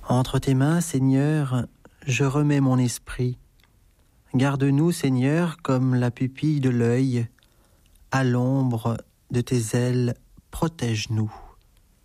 Entre tes mains, Seigneur, je remets mon esprit. Garde-nous, Seigneur, comme la pupille de l'œil. À l'ombre de tes ailes, protège-nous.